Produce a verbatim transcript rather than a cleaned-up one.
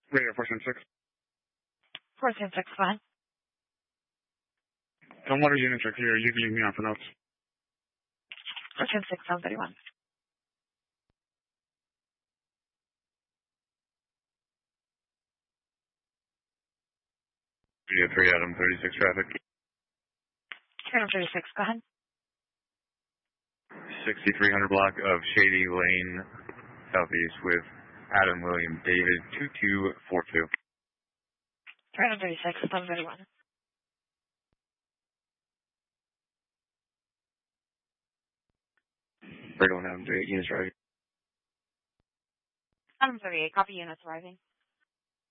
Radio four seven six. four seven six, go ahead. Some water units are clear. You can leave me on for notes. four seven six, seven thirty-one. Radio three, Adam thirty-six traffic. Adam thirty-six, go ahead. sixty-three hundred block of Shady Lane, southeast with Adam William David two two four two. Adam thirty-six, seven thirty-one. Right on Adam thirty-eight units arriving. Adam thirty-eight, copy units arriving.